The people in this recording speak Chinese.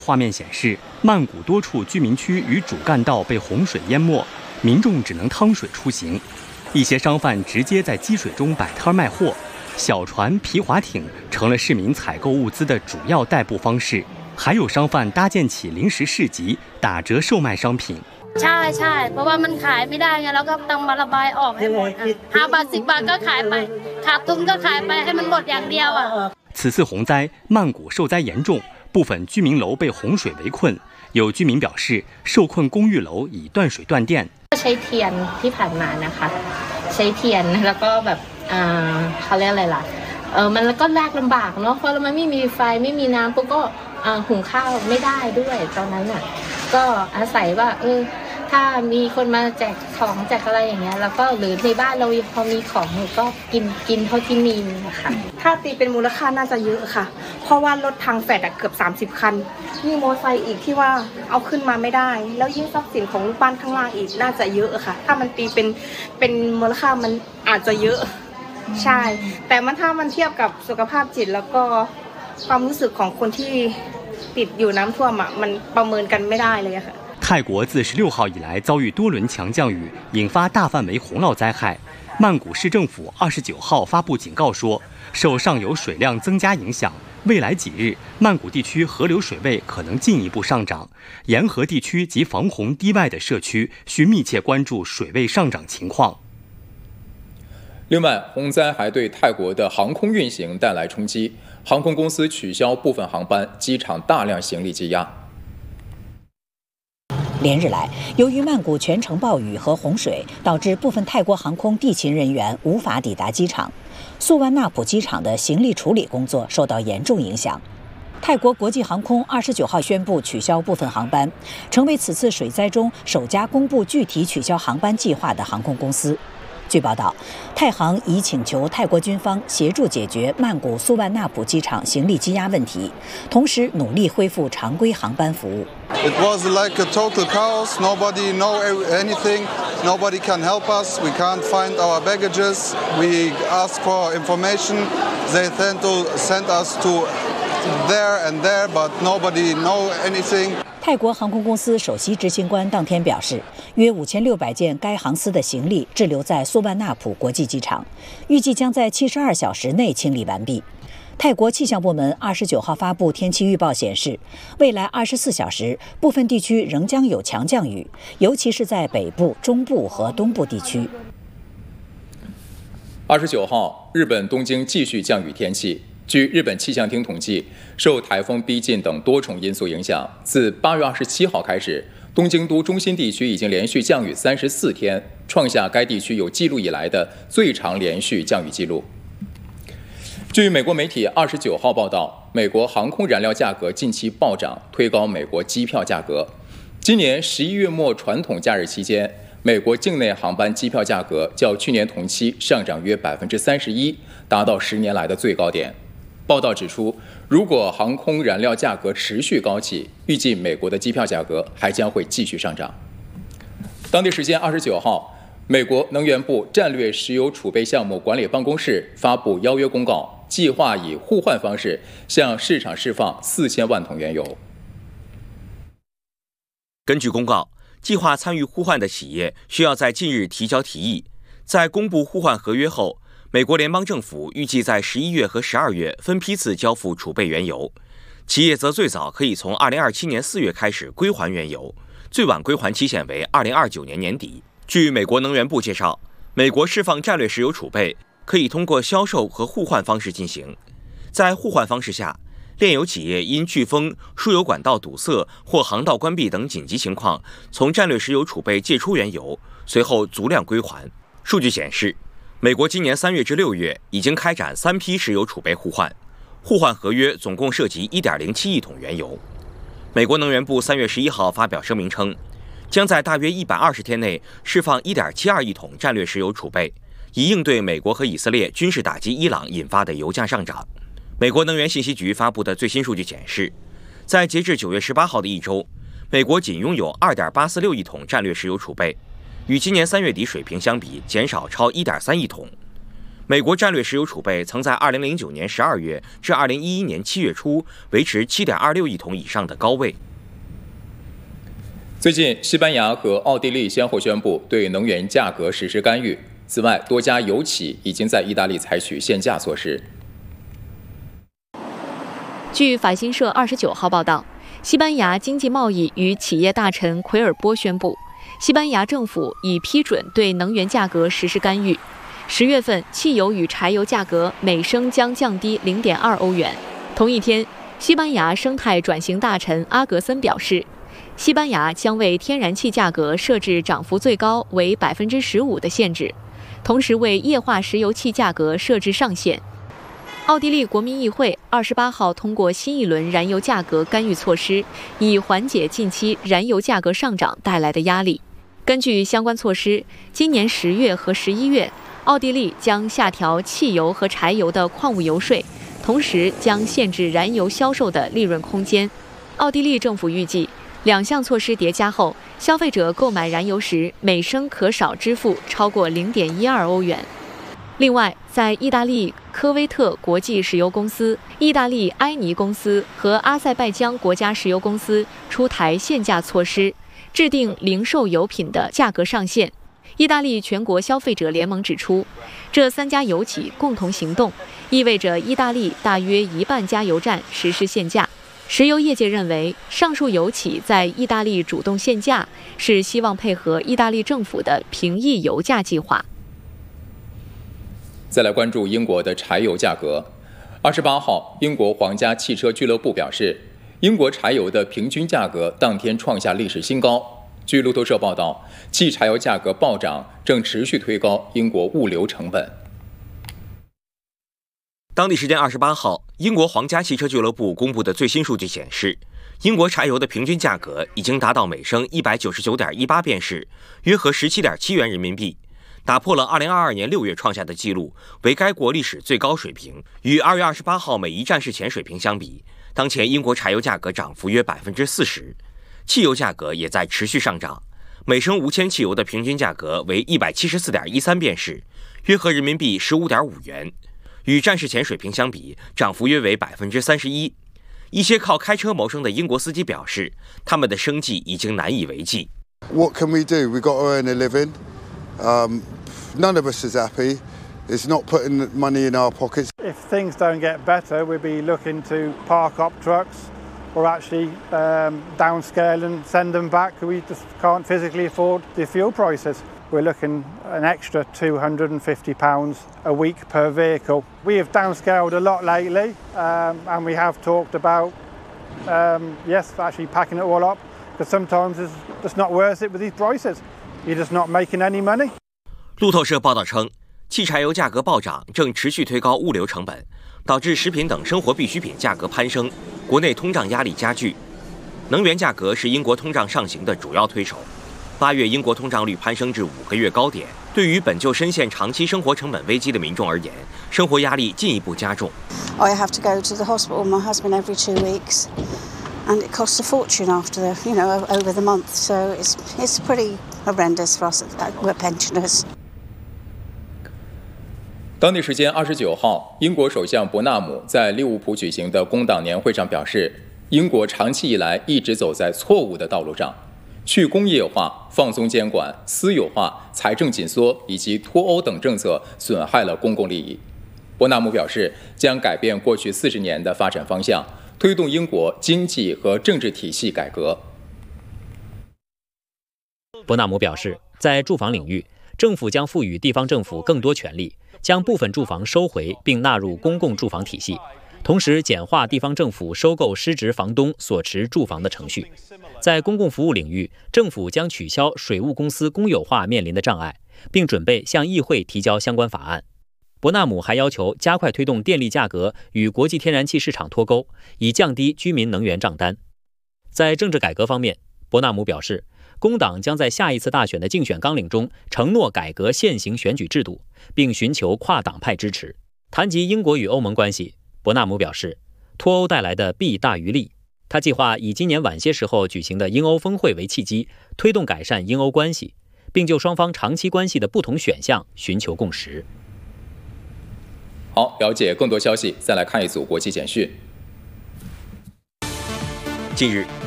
画面显示，曼谷多处居民区与主干道被洪水淹没，民众只能趟水出行。一些商贩直接在积水中摆摊卖货，小船、皮划艇成了市民采购物资的主要代步方式。还有商贩搭建起临时市集，打折售卖商品。 ใช่เพราะว่ามันขายไม่ได้ไงแล้วก็ต้องมาระบายออกให้หมด5บาท10บาทก็ขายไปขาดทุนก็ขายไปให้มันหมดอย่างเดียวอ่ะ。 此次洪灾，曼谷受灾严重，部分居民楼被洪水围困。有居民表示，受困公寓楼已断水断电。 ใช้เทียนที่ผ่านมานะคะใช้เทียนแล้วก็แบบเขาเรียกอะไรล่ะมันก็ยากลำบากเนาะเพราะมันไม่มีไฟไม่มีน้ำปุ๊บก็หุงข้าวไม่ได้ด้วยตอนนั้นน่ะก็อาศัยว่าถ้ามีคนมาแจกของแจกอะไรอย่างเงี้ยแล้วก็หรือในบ้านเราพอมีของก็กินเท่าที่มีนะคะถ้าตีเป็นมูลค่าน่าจะเยอะค่ะเพราะว่ารถทางแฟลตเกือบ30คันยิ่งมอไซค์อีกที่ว่าเอาขึ้นมาไม่ได้แล้วยิ่งทรัพย์สินของลูกบ้านข้างล่างอีกน่าจะเยอะค่ะถ้ามันตีเป็นมูลค่ามันอาจจะเยอะใช่แต่ถ้ามันเทียบกับสุขภาพจิตแล้วก็ความรู้สึกของคนที่ติดอยู่น้ำท่วมมันประเมินกันไม่ได้เลยค่ะ泰国自16号以来遭遇多轮强降雨，引发大范围洪涝灾害。曼谷市政府29号发布警告说，受上游水量增加影响，未来几日曼谷地区河流水位可能进一步上涨，沿河地区及防洪堤外的社区需密切关注水位上涨情况。 另外，洪灾还对泰国的航空运行带来冲击，航空公司取消部分航班，机场大量行李积压。 连日来，由于曼谷全城暴雨和洪水，导致部分泰国航空地勤人员无法抵达机场，素万纳普机场的行李处理工作受到严重影响。泰国国际航空29号宣布取消部分航班，成为此次水灾中首家公布具体取消航班计划的航空公司。据报道，泰航已请求泰国军方协助解决曼谷素万纳普机场行李积压问题，同时努力恢复常规航班服务。 It was like a total chaos. Nobody know anything. Nobody can help us. We can't find our baggages. We ask for information. They tend to send us to there and there, but nobody know anything. 泰国航空公司首席执行官当天表示，约5600件该航司的行李滞留在素万纳普国际机场，预计将在72小时内清理完毕。泰国气象部门29号发布天气预报显示，未来24小时部分地区仍将有强降雨，尤其是在北部、中部和东部地区。 29号，日本东京继续降雨天气。据日本气象厅统计，受台风逼近等多重因素影响，自8月27号开始，东京都中心地区已经连续降雨34天，创下该地区有记录以来的最长连续降雨记录。据美国媒体29号报道，美国航空燃料价格近期暴涨，推高美国机票价格。今年11月末传统假日期间，美国境内航班机票价格较去年同期上涨约31%，达到10年来的最高点。报道指出，如果航空燃料价格持续高企，预计美国的机票价格还将会继续上涨。当地时间29号，美国能源部战略石油储备项目管理办公室发布邀约公告，计划以互换方式向市场释放4000万桶原油。 根据公告，计划参与互换的企业需要在近日提交提议，在公布互换合约后，美国联邦政府预计在11月和12月分批次交付储备原油，企业则最早可以从2027年4月开始归还原油，最晚归还期限为2029年年底。据美国能源部介绍，美国释放战略石油储备可以通过销售和互换方式进行。在互换方式下，炼油企业因飓风、输油管道堵塞或航道关闭等紧急情况，从战略石油储备借出原油，随后足量归还。数据显示，美国今年3月至6月已经开展3批石油储备互换，互换合约总共涉及 1.07 亿桶原油。美国能源部3月11号发表声明称，将在大约120天内释放 1.72 亿桶战略石油储备，以应对美国和以色列军事打击伊朗引发的油价上涨。美国能源信息局发布的最新数据显示，在截至9月18号的一周，美国仅拥有 2.846 亿桶战略石油储备，与今年3月底水平相比减少超 1.3 亿桶。 美国战略石油储备曾在2009年12月至2011年7月初维持7.26亿桶以上的高位。 最近，西班牙和奥地利先后宣布对能源价格实施干预。此外，多家油企已经在意大利采取限价措施。 据法新社29号报道，西班牙经济贸易与企业大臣奎尔波宣布，西班牙政府已批准对能源价格实施干预。10月份，汽油与柴油价格每升将降低0.2欧元。同一天，西班牙生态转型大臣阿格森表示，西班牙将为天然气价格设置涨幅最高为15%的限制，同时为液化石油气价格设置上限。奥地利国民议会28号通过新一轮燃油价格干预措施，以缓解近期燃油价格上涨带来的压力。根据相关措施，今年10月和11月，奥地利将下调汽油和柴油的矿物油税，同时将限制燃油销售的利润空间。奥地利政府预计，两项措施叠加后，消费者购买燃油时每升可少支付超过0.12欧元。另外，在意大利科威特国际石油公司、意大利埃尼公司和阿塞拜疆国家石油公司出台限价措施，制定零售油品的价格上限。意大利全国消费者联盟指出，这3家油企共同行动，意味着意大利大约1半加油站实施限价。石油业界认为，上述油企在意大利主动限价，是希望配合意大利政府的平抑油价计划。 再来关注英国的柴油价格。28号，英国皇家汽车俱乐部表示，英国柴油的平均价格当天创下历史新高。据路透社报道，汽柴油价格暴涨正持续推高英国物流成本。 当地时间28号，英国皇家汽车俱乐部公布的最新数据显示，英国柴油的平均价格已经达到每升199.18便士，约合17.7元人民币，打破了2022年6月创下的纪录，为该国历史最高水平。与2月28号每一站式前水平相比，当前英国柴油价格涨幅约40%。汽油价格也在持续上涨，每升无铅汽油的平均价格为174.13便士，约合人民币15.5元。与战时前水平相比，涨幅约为31%。一些靠开车谋生的英国司机表示，他们的生计已经难以为继。 What can we do? We've got to earn a living. None of us is happy. It's not putting money in our pockets. If things don't get better, we'll be looking to park up trucks or actually downscale and send them back. We just can't physically afford the fuel prices. We're looking an extra £250 a week per vehicle. We have downscaled a lot lately, and we have talked about, yes, actually packing it all up, because sometimes it's just not worth it with these prices. You're just not making any money. 路透社报道称，汽柴油价格暴涨正持续推高物流成本，导致食品等生活必需品价格攀升，国内通胀压力加剧。能源价格是英国通胀上行的主要推手。8月英国通胀率攀升至5个月高点，对于本就深陷长期生活成本危机的民众而言，生活压力进一步加重。 I have to go to the hospital with my husband every 2 weeks, and it costs a fortune after over the month. So it's pretty horrendous for us. We're pensioners. 当地时间29号，英国首相伯纳姆在利物浦举行的工党年会上表示，英国长期以来一直走在错误的道路上。去工业化、放松监管、私有化、财政紧缩以及脱欧等政策损害了公共利益。伯纳姆表示，将改变过去40年的发展方向，推动英国经济和政治体系改革。 伯纳姆表示，在住房领域，政府将赋予地方政府更多权力，将部分住房收回并纳入公共住房体系，同时简化地方政府收购失职房东所持住房的程序。在公共服务领域，政府将取消水务公司公有化面临的障碍，并准备向议会提交相关法案。伯纳姆还要求加快推动电力价格与国际天然气市场脱钩，以降低居民能源账单。在政治改革方面，伯纳姆表示，工党将在下一次大选的竞选纲领中承诺改革现行选举制度，并寻求跨党派支持。谈及英国与欧盟关系，伯纳姆表示，脱欧带来的弊大于利。他计划以今年晚些时候举行的英欧峰会为契机，推动改善英欧关系，并就双方长期关系的不同选项寻求共识。 好，了解更多消息，再来看一组国际简讯。 近日，